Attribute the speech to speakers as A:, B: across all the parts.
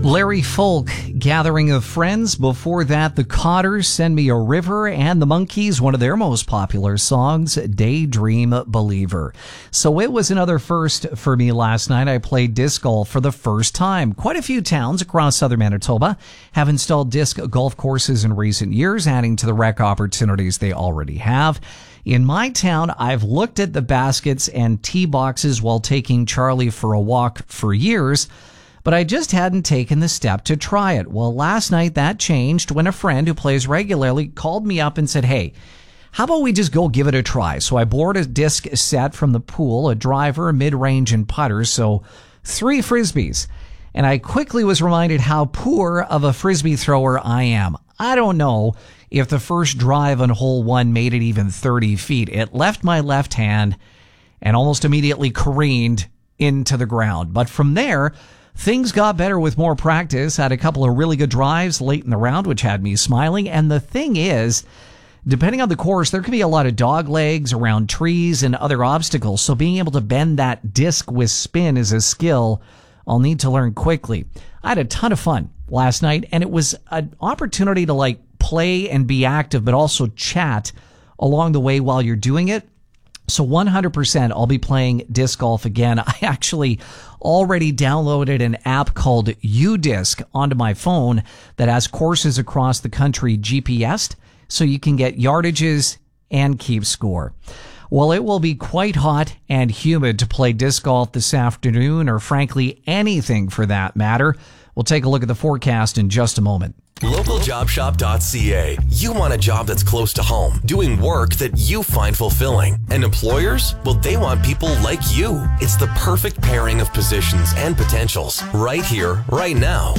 A: Larry Folk, Gathering of Friends. Before that, the Cotters, Send Me a River, and the Monkees, one of their most popular songs, Daydream Believer. So it was another first for me last night. I played disc golf for the first time. Quite a few towns across southern Manitoba have installed disc golf courses in recent years, adding to the rec opportunities they already have. In my town, I've looked at the baskets and tee boxes while taking Charlie for a walk for years, but I just hadn't taken the step to try it. Well, last night that changed when a friend who plays regularly called me up and said, hey, how about we just go give it a try? So I borrowed a disc set from the pool, a driver, mid-range, and putters, so 3 Frisbees. And I quickly was reminded how poor of a Frisbee thrower I am. I don't know if the first drive on hole 1 made it even 30 feet. It left my left hand and almost immediately careened into the ground. But from there, things got better with more practice. Had a couple of really good drives late in the round, which had me smiling. And the thing is, depending on the course, there can be a lot of dog legs around trees and other obstacles. So being able to bend that disc with spin is a skill I'll need to learn quickly. I had a ton of fun last night, and it was an opportunity to play and be active, but also chat along the way while you're doing it. So 100% I'll be playing disc golf again. I actually already downloaded an app called UDisc onto my phone that has courses across the country GPSed, so you can get yardages and keep score. Well, it will be quite hot and humid to play disc golf this afternoon, or frankly anything for that matter. We'll take a look at the forecast in just a moment.
B: LocalJobShop.ca. You want a job that's close to home, doing work that you find fulfilling. And employers? Well, they want people like you. It's the perfect pairing of positions and potentials. Right here, right now.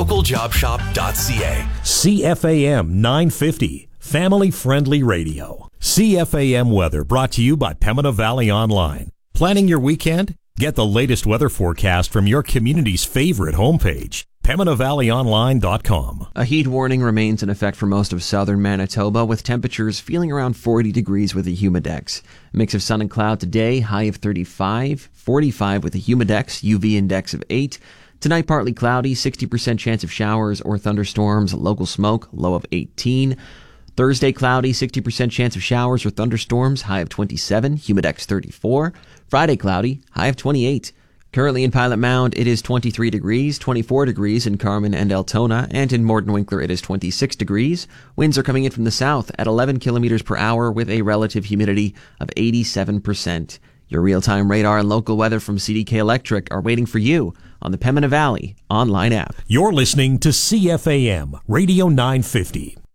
B: LocalJobShop.ca.
C: CFAM 950. Family-friendly radio. CFAM weather brought to you by Pembina Valley Online. Planning your weekend? Get the latest weather forecast from your community's favorite homepage, PembinaValleyOnline.com.
D: A heat warning remains in effect for most of southern Manitoba, with temperatures feeling around 40 degrees with a humidex. A mix of sun and cloud today, high of 35, 45 with a humidex, UV index of 8. Tonight, partly cloudy, 60% chance of showers or thunderstorms, local smoke, low of 18. Thursday, cloudy, 60% chance of showers or thunderstorms, high of 27, humidex 34. Friday, cloudy, high of 28. Currently in Pilot Mound, it is 23 degrees, 24 degrees in Carman and Altona, and in Morton-Winkler it is 26 degrees. Winds are coming in from the south at 11 kilometers per hour with a relative humidity of 87%. Your real-time radar and local weather from CDK Electric are waiting for you on the Pembina Valley online app.
C: You're listening to CFAM Radio 950.